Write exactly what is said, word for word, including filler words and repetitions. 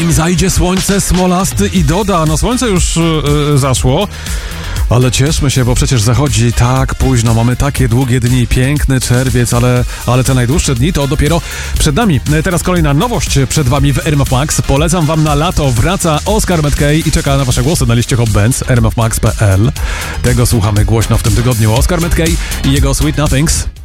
dzień zajdzie słońce smolasty i doda. No słońce już yy, zaszło, ale cieszmy się, bo przecież zachodzi tak późno. Mamy takie długie dni, piękny czerwiec, ale, ale te najdłuższe dni to dopiero przed nami. Teraz kolejna nowość przed wami w R M F Max. Polecam wam na lato. Wraca Oscar McKay i czeka na wasze głosy na liście Hot Bands r m f max kropka p l. Tego słuchamy głośno w tym tygodniu. Oscar McKay i jego Sweet Nothings.